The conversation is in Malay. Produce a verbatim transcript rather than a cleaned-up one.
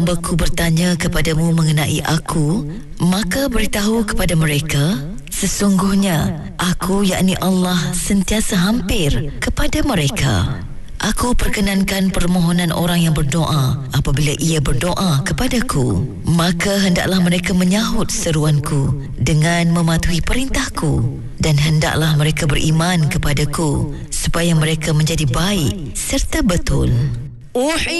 hambaku bertanya kepadamu mengenai aku, maka beritahu kepada mereka, sesungguhnya aku, yakni Allah, sentiasa hampir kepada mereka. Aku perkenankan permohonan orang yang berdoa apabila ia berdoa kepadaku, maka hendaklah mereka menyahut seruanku dengan mematuhi perintahku, dan hendaklah mereka beriman kepadaku supaya mereka menjadi baik serta betul.